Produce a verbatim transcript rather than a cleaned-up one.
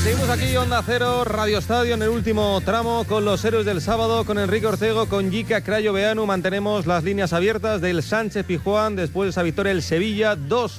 Seguimos aquí, Onda Cero, Radio Estadio, en el último tramo con los héroes del sábado, con Enrique Ortego, con Jica Crayo Beanu. Mantenemos las líneas abiertas del Sánchez Pizjuán después de esa victoria del Sevilla, dos